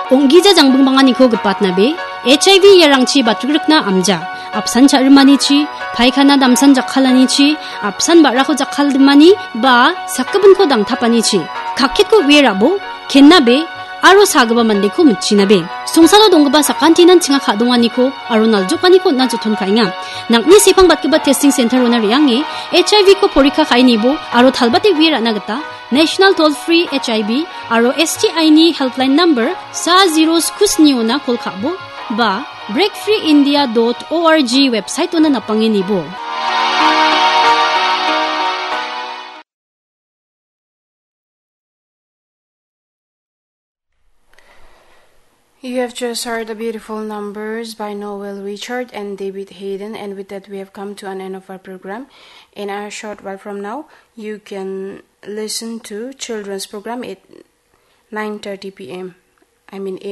옹기자 장봉방아니코 그빠트나베 HIV 야랑치 바트그럭나 암자 앞산 자르마니치 파이카나 남산 작칼라니치 앞산 바라코 작칼드마니 바 사끄분코 당타파니치 각켓코 위에라보 겐나베 아로 사그바 만데코 묻치나베 송사로 동그바 사칸티난 칭아 가동하니코 아로 날족하니코 나조톤 카잉아 낙니 세팡 바트바 테스팅 센터로나 리앙이 HIV코 포리카 카이니보 아로 탈바테 위에라 나겠다 National Toll-Free HIV aro STI ni helpline number sa 0 skusniona kolkabo ba breakfreeindia.org website ona napanginibo. You have just heard the beautiful numbers by Noel Richard and David Hayden, and with that we have come to an end of our program. In a short while from now, you can listen to children's program at 9:30 p.m.